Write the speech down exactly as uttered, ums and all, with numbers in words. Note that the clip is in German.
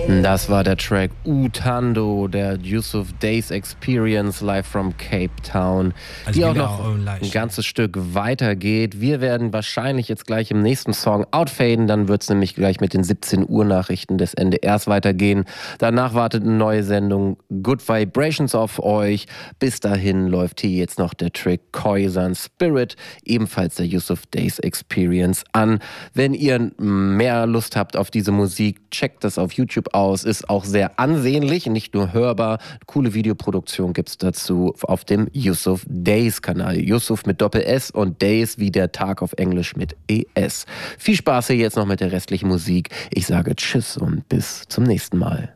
Das war der Track Utando, der Yusuf Days Experience live from Cape Town, Also die auch wieder noch auch ein ganzes Stück weitergeht. Wir werden wahrscheinlich jetzt gleich im nächsten Song outfaden, dann wird es nämlich gleich mit den siebzehn Uhr Nachrichten des N D Rs weitergehen. Danach wartet eine neue Sendung Good Vibrations auf euch. Bis dahin läuft hier jetzt noch der Track Khoisan Spirit, ebenfalls der Yusuf Days Experience an. Wenn ihr mehr Lust habt auf diese Musik, checkt das auf YouTube aus, ist auch sehr ansehnlich, nicht nur hörbar. Coole Videoproduktion gibt es dazu auf dem Yusuf Days Kanal. Yusuf mit Doppel-S und Days wie der Tag auf Englisch mit E S. Viel Spaß hier jetzt noch mit der restlichen Musik. Ich sage Tschüss und bis zum nächsten Mal.